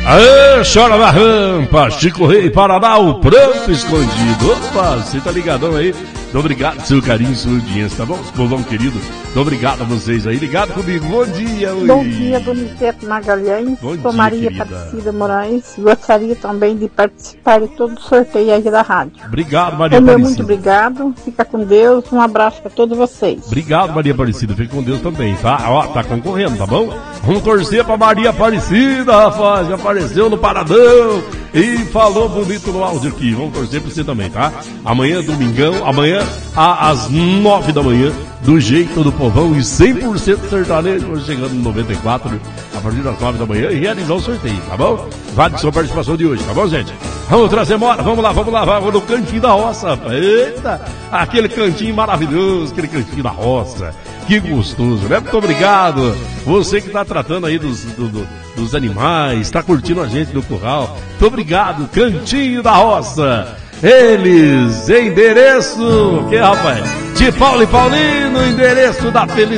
Aê, chora na rampa, Chico Rei, Paraná, o pranto escondido. Opa, você tá ligadão aí? Muito obrigado pelo seu carinho, sua audiência, tá bom? Povão querido, muito obrigado a vocês aí, ligado comigo. Bom dia, oi. Bom dia, Donizeto Magalhães. Bom Sou dia, Maria querida. Aparecida Moraes. Gostaria também de participar de todo o sorteio aí da rádio. Obrigado, Maria Meu Aparecida. muito obrigado. Fica com Deus. Um abraço para todos vocês. Obrigado, Maria Aparecida. Fique com Deus também, tá? Ó, tá concorrendo, tá bom? Vamos torcer pra Maria Aparecida, rapaz. Já apareceu no Paradão e falou bonito no áudio aqui. Vamos torcer pra você também, tá? Amanhã, domingão, amanhã às 9 da manhã, do jeito do povão e 100% sertanejo. Hoje chegando no 94, a partir das 9 da manhã, e realizar o sorteio, tá bom? Vale sua participação de hoje, tá bom, gente? Vamos trazer mora, vamos lá, vamos no cantinho da roça, rapaz. Eita, aquele cantinho maravilhoso, aquele cantinho da roça. Que gostoso, né? Muito obrigado. Você que tá tratando aí dos animais, tá curtindo a gente no curral. Muito obrigado, cantinho da roça. Eles, endereço, que rapaz? De Paulo e Paulino, endereço da Felicidade.